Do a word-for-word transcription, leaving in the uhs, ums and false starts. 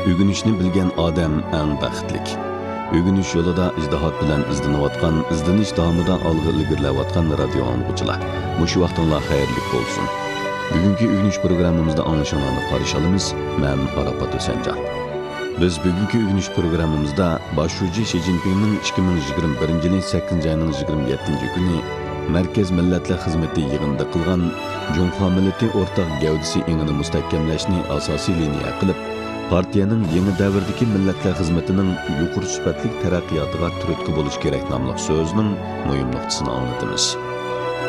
Ögünüşni bilgen adam eng baxtlik. Ögünüş yolida ijtihod bilan izlanayotgan, izlanish davomida olg'a ilgirlayotgan radio anglg'uchilar. Mushu vaqtinglar xayrli bo'lsin. Bugungi Ögünüş programmamizda anglashinglarni qarshi olamiz. Men Arafat O'sanjon. Biz bugungi Ögünüş programmamizda boshlovchi Xi Jinpingning ikki ming yigirma birinchi yilning sakkizinchi oyining yigirma yettinchi kuni Markaz Millatlar xizmati yig'inida qilgan Junxo millati o'rtaq gavdasi ingini mustahkamlashni asosiy liniya qilib, partiyaning yangi davrdagi millatlar xizmatining yuqori sifatli taraqqiyotiga turtki bo'lish kerak nomli so'zining muhim nuqtasini anglatamiz.